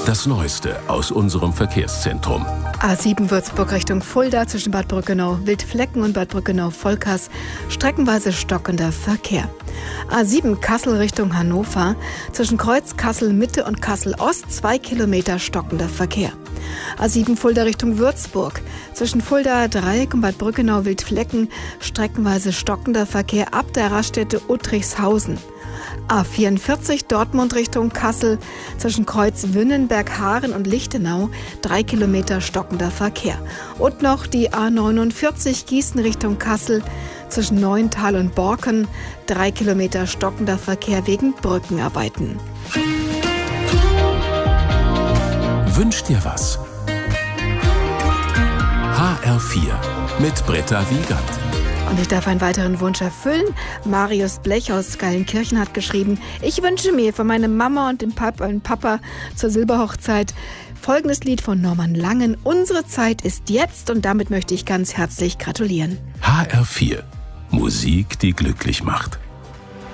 Das Neueste aus unserem Verkehrszentrum. A7 Würzburg Richtung Fulda zwischen Bad Brückenau-Wildflecken und Bad Brückenau-Volkers streckenweise stockender Verkehr. A7 Kassel Richtung Hannover zwischen Kreuz Kassel-Mitte und Kassel-Ost 2 Kilometer stockender Verkehr. A7 Fulda Richtung Würzburg zwischen Fulda-Dreieck und Bad Brückenau-Wildflecken streckenweise stockender Verkehr ab der Raststätte Uttrichshausen. A44 Dortmund Richtung Kassel zwischen Kreuz Wünnenberg-Haaren und Lichtenau 3 Kilometer stockender Verkehr. Und noch die A49 Gießen Richtung Kassel zwischen Neuental und Borken 3 Kilometer stockender Verkehr wegen Brückenarbeiten. Wünsch dir was? HR4 mit Britta Wiegand. Und ich darf einen weiteren Wunsch erfüllen. Marius Blech aus Geilenkirchen hat geschrieben: Ich wünsche mir von meiner Mama und dem Papa zur Silberhochzeit folgendes Lied von Norman Langen. Unsere Zeit ist jetzt, und damit möchte ich ganz herzlich gratulieren. HR4. Musik, die glücklich macht.